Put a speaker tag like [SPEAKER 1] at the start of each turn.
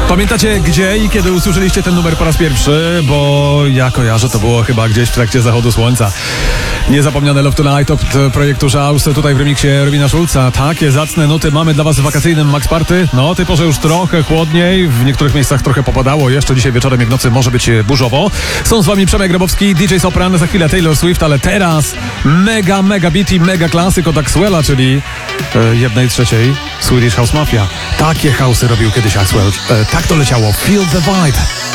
[SPEAKER 1] Pamiętacie gdzie i kiedy usłyszeliście ten numer po raz pierwszy? Bo ja kojarzę, to było chyba gdzieś w trakcie zachodu słońca. Niezapomniane Love Tonight od projektu Szaus, tutaj w remiksie Robina Schulza. Takie zacne nuty mamy dla was w wakacyjnym Max Party. No, tej porze już trochę chłodniej, w niektórych miejscach trochę popadało. Jeszcze dzisiaj wieczorem jak nocy może być burzowo. Są z wami Przemek Grabowski, DJ Sopran, za chwilę Taylor Swift, ale teraz mega beat i mega klasyk od Axwella, czyli 1/3 Swedish House Mafia. Takie house'y robił kiedyś Axwell. Tak to leciało. Feel the vibe.